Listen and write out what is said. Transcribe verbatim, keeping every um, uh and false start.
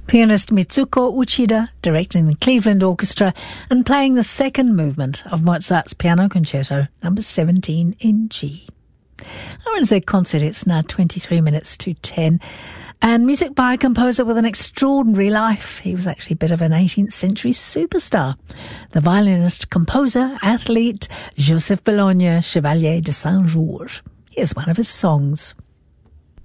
Pianist Mitsuko Uchida directing the Cleveland Orchestra and playing the second movement of Mozart's Piano Concerto number seventeen in G. R N Z Concert, it's now twenty-three minutes to ten. And music by a composer with an extraordinary life. He was actually a bit of an eighteenth century superstar. The violinist, composer, athlete, Joseph Bologna, Chevalier de Saint-Georges. Here's one of his songs.